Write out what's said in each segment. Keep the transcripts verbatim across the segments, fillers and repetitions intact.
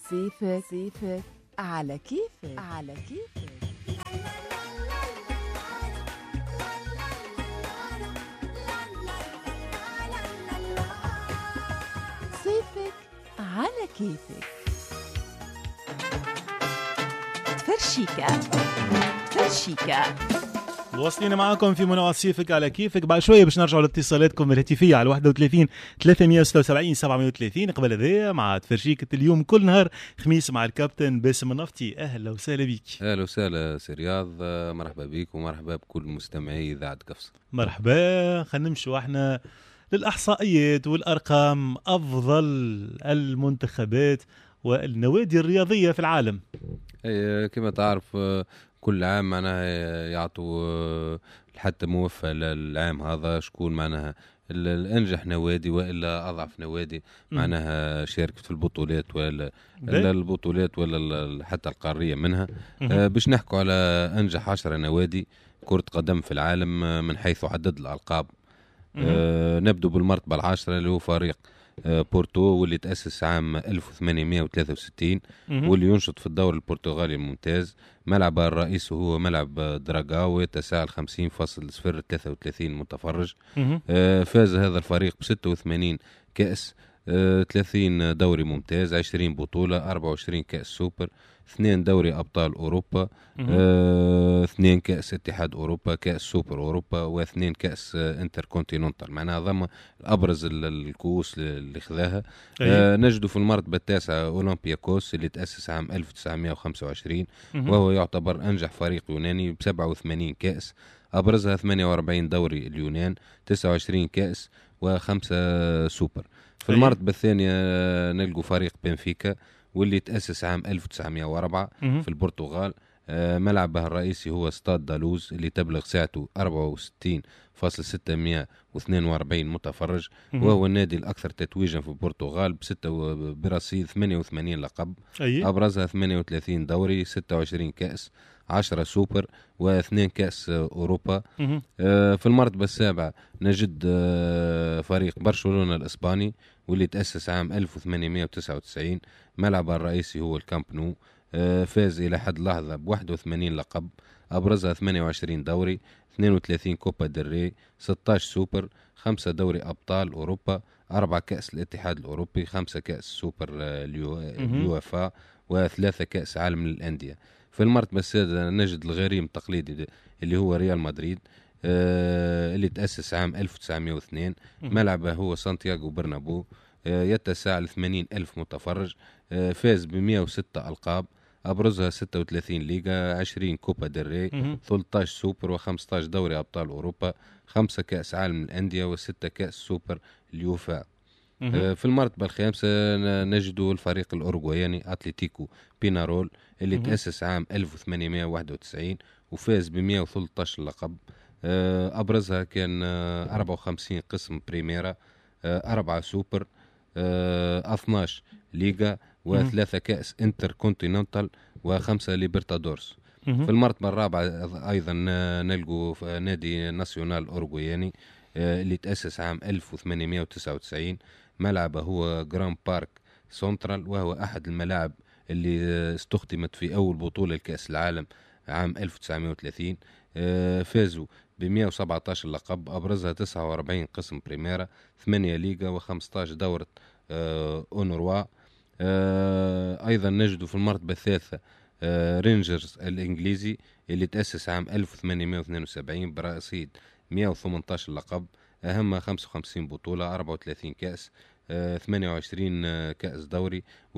صيفك صيفك على كيفك على كيفك. صيفك على كيفك. فرشيكا فرشيكا واصلين معاكم في منوع صيفك على كيفك. بعد شوية باش نرجعوا لاتصالاتكم الهاتفية على واحد وثلاثين ثلاثمية وستة وسبعين سبعمية وثلاثين. قبل هذا مع تفرشيكة اليوم كل نهار خميس مع الكابتن باسم النفطي. أهلا وسهلا بيك. أهلا وسهلا سي رياض، مرحبا بيك ومرحبا بكل مستمعي إذاعة قفص. مرحبا. خلينا نمشوا احنا للأحصائيات والأرقام. أفضل المنتخبات والنوادي الرياضية في العالم. أي كما تعرف كل عام معناها يعطوا حتى موفى للعام هذا شكون معناها الأنجح نوادي وإلا أضعف نوادي معناها شاركت في البطولات ولا البطولات ولا حتى القارية منها. باش نحكوا على أنجح عشرة نوادي كرة قدم في العالم من حيث عدد الألقاب. أه نبدو بالمرتبة العاشرة اللي هو فريق بورتو واللي تأسس عام ألف وثمانمية وثلاثة وستين واللي ينشط في الدوري البرتغالي الممتاز. ملعبه الرئيسي هو ملعب دراغاو يتسع خمسين فاصلة صفر ثلاثة وثلاثين متفرج. فاز هذا الفريق ب ستة وثمانين كأس، ثلاثين دوري ممتاز، عشرين بطولة، أربعة وعشرين كأس سوبر، اثنين دوري أبطال أوروبا، اه اثنين كأس اتحاد أوروبا، كأس سوبر أوروبا، واثنين كأس انتركونتيننتال. معناها ضم أبرز الكؤوس اللي خذاها. اه نجدوا في المرتبة التاسعة أولمبياكوس اللي تأسس عام ألف وتسعمية وخمسة وعشرين وهو يعتبر أنجح فريق يوناني ب سبعة وثمانين كأس، أبرزها ثمانية وأربعين دوري اليونان، تسعة وعشرين كأس وخمسة سوبر. في المرتبة الثانية نلقوا فريق بنفيكا واللي تأسس عام ألف وتسعمية وأربعة في البرتغال. ملعبه الرئيسي هو ستاد دالوز اللي تبلغ سعته أربعة وستين فاصلة ستمية واثنين وأربعين متفرج، وهو النادي الأكثر تتويجا في البرتغال بستة برصيد ثمانية وثمانين لقب، أبرزها ثمانية وثلاثين دوري، ستة وعشرين كأس، عشرة سوبر، واثنين كأس أوروبا. في المرتبة السابعة نجد فريق برشلونة الإسباني واللي تأسس عام ألف وثمانمية وتسعة وتسعين. ملعبه الرئيسي هو الكامب نو. فاز إلى حد لحظة ب واحد وثمانين لقب، أبرزها ثمانية وعشرين دوري، اثنين وثلاثين كوبا دري، ستة عشر سوبر، خمسة دوري أبطال أوروبا، أربعة كأس الاتحاد الأوروبي، خمسة كأس سوبر اليوفا، وثلاثة كأس عالم للأندية. في المرتبة السادسة نجد الغريم التقليدي اللي هو ريال مدريد آه اللي تأسس عام ألف وتسعمية واثنين. ملعبه هو سانتياغو برنابو، آه يتسع لثمانين ألف متفرج. آه فاز بمئة وستة ألقاب، أبرزها ستة وثلاثين ليغا، عشرين كوبا دري، ثلاثة عشر سوبر، وخمسة عشر دوري أبطال أوروبا، خمسة كأس عالم الأندية، وستة كأس سوبر اليوفا. في المرتبة الخامسة نجد الفريق الأوروغواياني أتليتيكو بينارول اللي تأسس عام ألف وثمانمية وواحد وتسعين وفاز ب مئة وثلاثة عشر لقب. أبرزها كان أربعة وخمسين قسم بريميرا، أربعة سوبر، اثنا عشر ليغا، وثلاثة كأس انتر كونتيننتال، وخمسة ليبرتادورس. في المرتبة الرابعة أيضا نلقوا نادي ناسيونال أوروغواياني اللي تأسس عام ألف وثمانمية وتسعة وتسعين. ملعبه هو جران بارك سنترال، وهو أحد الملاعب اللي استخدمت في أول بطولة لكأس العالم عام ألف وتسعمية وثلاثين. فازوا ب مئة وسبعة عشر لقب، أبرزها تسعة وأربعين قسم بريميرا، ثمانية ليغا، وخمسة عشر دورة أونروا. أيضا نجد في المرتبة الثالثة رينجرز الإنجليزي اللي تأسس عام ألف وثمانمية واثنين وسبعين برصيد مئة وثمانية عشر لقب، أهمها خمسة وخمسين بطولة، أربعة وثلاثين كأس، ثمانية وعشرين كأس دوري،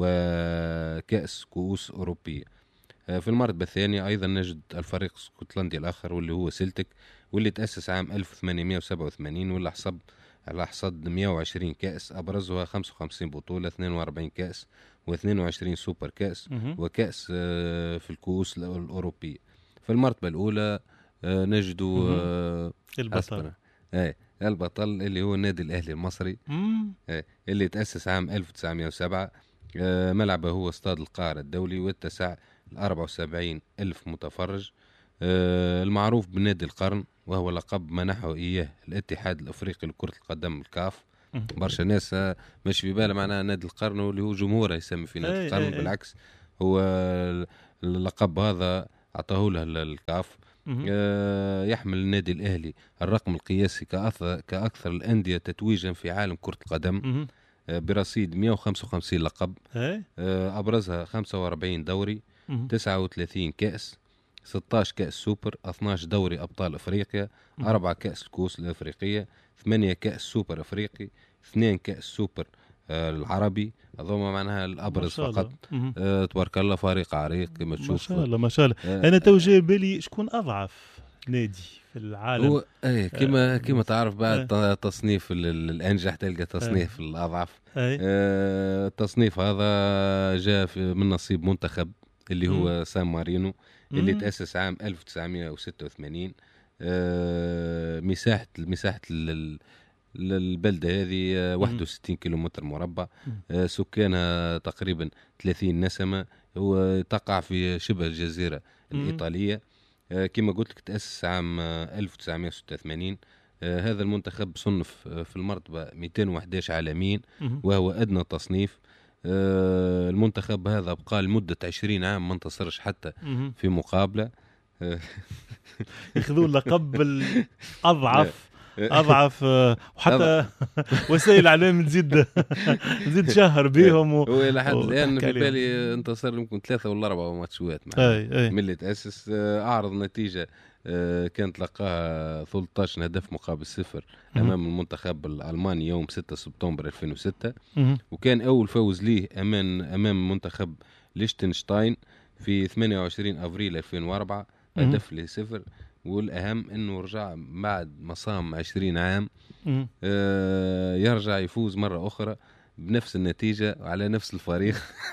وكأس كؤوس أوروبية. في المرتبة الثانية أيضا نجد الفريق الاسكتلندي الآخر واللي هو سيلتيك واللي تأسس عام ألف وثمانمية وسبعة وثمانين واللي حصد على حصد مئة وعشرين كأس، أبرزها خمسة وخمسين بطولة، اثنين وأربعين كأس، واثنين وعشرين سوبر كأس، وكأس في الكؤوس الأوروبية. في المرتبة الأولى نجد البطل ايه البطل اللي هو النادي الأهلي المصري ايه اللي تأسس عام ألف وتسعمية وسبعة. اه ملعبه هو استاد القاهرة الدولي واتسع أربعة وسبعين ألف متفرج. اه المعروف بنادي القرن، وهو لقب منحه إياه الاتحاد الأفريقي لكرة القدم الكاف برشا ناس مش في باله معناها نادي القرن واللي هو جمهوره يسمي في نادي القرن. بالعكس هو اللقب هذا عطاه له الكاف. يحمل النادي الأهلي الرقم القياسي كأكثر, كأكثر الأندية تتويجا في عالم كرة القدم برصيد مئة وخمسة وخمسين لقب. أبرزها خمسة وأربعين دوري، تسعة وثلاثين كأس، ستة عشر كأس سوبر، اثنا عشر دوري أبطال أفريقيا، أربعة كأس الكؤوس الأفريقية، ثمانية كأس سوبر أفريقي، اثنين كأس سوبر العربي. هذوما معناها الأبرز فقط. أه تبارك الله فريق عريق كما تشوف. ما شاء الله ما شاء الله. أه أنا توجه بالي شكون أضعف نادي في العالم. هو ايه كما أه كما تعرف بعد أه تصنيف الأنجح تلقى تصنيف أه الأضعف. أه التصنيف هذا جاء من نصيب منتخب اللي هو سان مارينو اللي تأسس عام ألف وتسعمئة وستة وثمانين. أه مساحة مساحة البلدة هذه واحد وستين كيلومتر مربع. أه سكانها تقريبا ثلاثين نسمة. هو تقع في شبه الجزيرة الإيطالية. أه كما قلت لك تأسس عام ألف وتسعمئة وستة وثمانين. أه هذا المنتخب صنف في المرتبة مئتين وأحد عشر عالميا وهو أدنى تصنيف. أه المنتخب هذا بقى لمدة عشرين عام ما انتصرش حتى في مقابلة. ياخذون لقب الأضعف أضعف وحتى وسائل الإعلام تزيد تزيد شهر بيهم و... هو إلى حد الآن في بالي انتصر يمكن ثلاثة ولا أربعة ماتشات من اللي تأسس. أعرض نتيجة كانت لقاها ثلاثة عشر هدف مقابل صفر أمام المنتخب الألماني يوم ستة سبتمبر ألفين وستة. وكان أول فوز ليه أمام أمام منتخب ليشتنشتاين في ثمانية وعشرين أفريل ألفين وأربعة هدف لصفر. والأهم أنه رجع بعد مصام عشرين عام آه يرجع يفوز مرة أخرى بنفس النتيجة على نفس الفريق.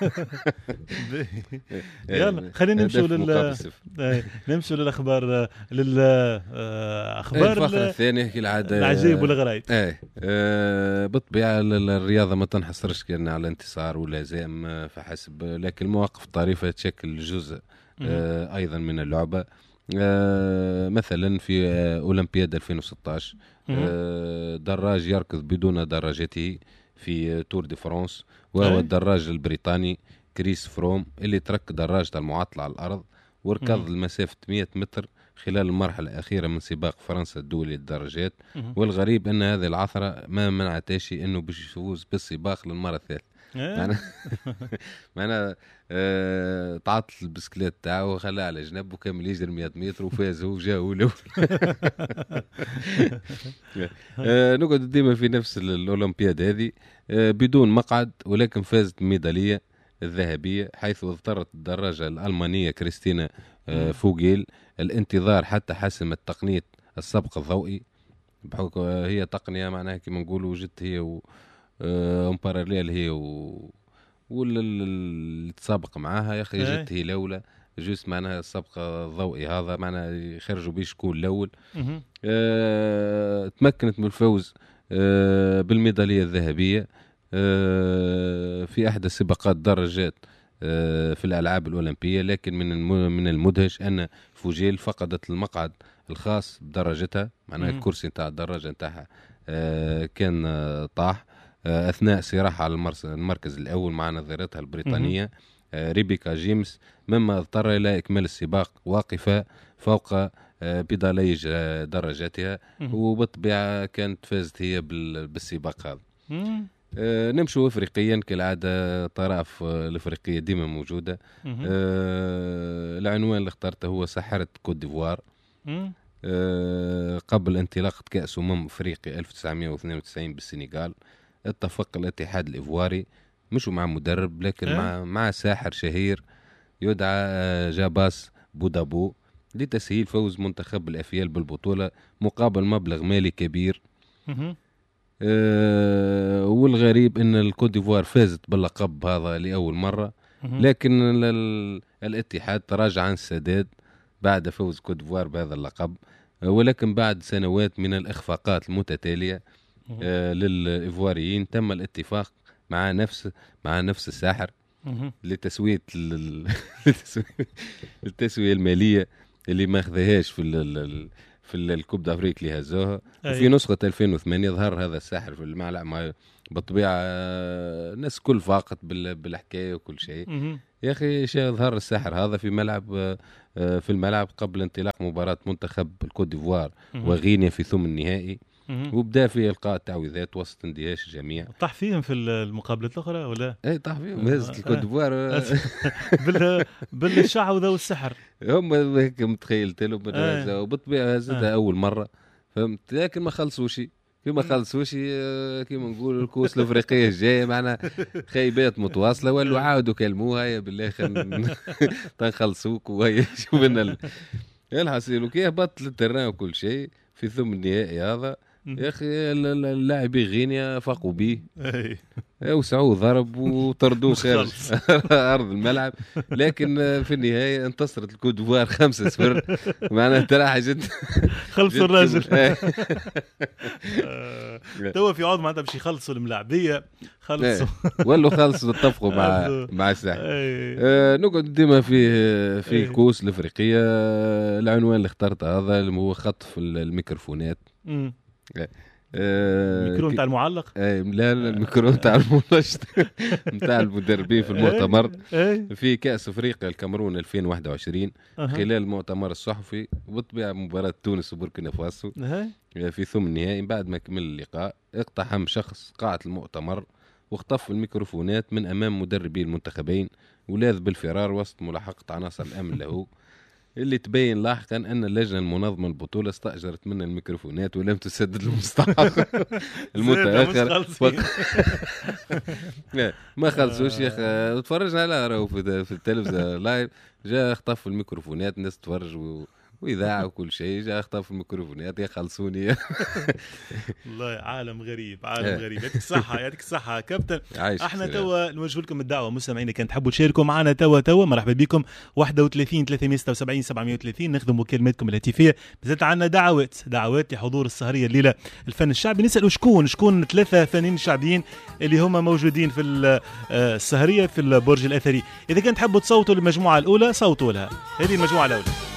يلا خلينا نمشوا لل نمشوا للأخبار للأخبار الثانية كالعادة العجيب والغرائب. ايه آه بالطبيعة الرياضة ما تنحصرش كأنها على انتصار ولا هزائم فحسب، لكن المواقف الطريفة تشكل جزء آه أيضا من اللعبة. آه مثلا في آه أولمبياد ألفين وستة عشر آه دراج يركض بدون دراجته في تور دي فرانس، وهو الدراج البريطاني كريس فروم اللي ترك دراجته المعطلة على الأرض وركض المسافة مئة متر خلال المرحلة الأخيرة من سباق فرنسا الدولي للدراجات. والغريب أن هذه العثرة ما منعتش أنه باش يفوز بالسباق للمرة الثالثة. معنا معنا آه تعطل البسكليت تاعو وخلاه على جنب وكمل يجري مئة متر وفاز هو جا الاول. آه نقعد ديما في نفس الاولمبياد هذه آه بدون مقعد، ولكن فازت الميداليه الذهبيه حيث اضطرت الدراجه الالمانيه كريستينا آه فوغيل الانتظار حتى حسمت تقنيه السبق الضوئي. بحكم هي تقنيه معناها كما نقولوا وجدت هي و اون باراليل هي و واللي تسابق معاها يا اخي جت هي الاولى جوست معناها السبق الضوئي هذا معناها يخرجوا بيه شكون الاول. أه تمكنت من الفوز أه بالميداليه الذهبيه أه في احدى سباقات درجات أه في الالعاب الاولمبيه. لكن من من المدهش ان فوجيل فقدت المقعد الخاص بدرجتها، معناها الكرسي نتاع الدراجه نتاعها أه كان أه طاح أثناء صراحة على المركز الأول مع نظيرتها البريطانية ريبيكا جيمس، مما اضطر إلى إكمال السباق واقفة فوق بيدالي درجاتها، وبالطبيعة كانت فازت هي بالسباق هذا. نمشوا أفريقيا كالعادة، طرف الأفريقية ديما موجودة. العنوان اللي اخترته هو ساحرة كوت ديفوار. قبل انطلاقة كأس أمم أفريقيا ألف وتسعمئة واثنين وتسعين بالسنغال اتفق الاتحاد الإيفواري مش مع مدرب لكن أه؟ مع مع ساحر شهير يدعى جاباس بودابو لتسهيل فوز منتخب الأفيال بالبطولة مقابل مبلغ مالي كبير. أه والغريب أن الكوت ديفوار فازت باللقب هذا لأول مرة، لكن الاتحاد تراجع عن السداد بعد فوز كوت ديفوار بهذا اللقب، ولكن بعد سنوات من الإخفاقات المتتالية آه للإيفواريين تم الاتفاق مع نفس مع نفس الساحر لتسوية التسوية المالية اللي ما أخذهاش في في الكوب دافريك اللي هزوها. وفي نسخة ألفين وثمانية ظهر هذا الساحر في الملعب. مع بالطبيعة الناس كل فاقت بالحكاية وكل شيء. يا أخي ظهر الساحر هذا في ملعب في الملعب قبل انطلاق مباراة منتخب الكوت ديفوار وغينيا في ثمن النهائي. وبدا في القاء التعويذات وسط اندهاش الجميع. طاح فيهم في المقابلات الاخرى ولا؟ اي طاح فيهم هزت الكوت ديفوار بال بالشعوذه والسحر. هم هيك متخيلت لهم وبالطبيعه هزتها اول مره فهمت. لكن ما خلصوش كيما خلصوش كيما نقول الكوس الافريقيه الجايه معنا خيبات متواصله. ولوا عاودوا كلموها يا بالله خلينا تنخلصوك وهي شوف لنا الحصيل. وكي هبط للتران وكل شيء في ثمن النهائي هذا يا اخي اللاعبي غينيا فاقوا به وسعوه ضرب وطردوه خارج ارض الملعب. لكن في النهايه انتصرت الكوت ديفوار خمسة صفر. معناها ترى حاجه خلصوا الراجل. توا في عوض معناتها باش يخلصوا الملاعبيه خلصوا ولا خلصوا اتفقوا مع مع الساحل. آه نقعد ديما في في الكوس الافريقيه. العنوان اللي اخترته هذا اللي هو خطف الميكروفونات. الميكرو نتاع المعلق. اي لا الميكرو نتاع المنشط نتاع المدربين في المؤتمر في كأس افريقيا الكاميرون ألفين وواحد وعشرين. خلال المؤتمر الصحفي وبالطبيعه مباراه تونس وبوركينا فاسو في ثمن النهائي. بعد ما كمل اللقاء اقتحم شخص قاعة المؤتمر واختطف الميكروفونات من امام مدربي المنتخبين ولاذ بالفرار وسط ملاحقه عناصر الامن له. اللي تبين لاحقا أن اللجنة المنظمة البطولة استأجرت من الميكروفونات ولم تسدد المستحق المتأخر. ما خلصوش يا أخي. تفرجنا على راهو في التلفزيون لايف جاء اخطف الميكروفونات الناس تفرج و... وإذاعة وكل شيء. جاء اخطف الميكروفونات يخلصوني. والله عالم غريب عالم غريب. يعطيك الصحة يعطيك الصحة كابتن. احنا توا نوجه لكم الدعوة مستمعينا كان تحبوا تشاركوا معنا توا توا مرحبا بكم. واحد وثلاثين ثلاثمية وستة وسبعين سبعمية وثلاثين نخدم مكالماتكم الهاتفية. بزات عنا دعوات دعوات لحضور السهرية الليلة الفن الشعبي. نسألوا شكون شكون ثلاثة فنانين شعبيين اللي هم موجودين في السهرية في البرج الأثري. إذا كان تحبوا تصوتوا للمجموعة الأولى صوتوا لها. هذه المجموعة الأولى.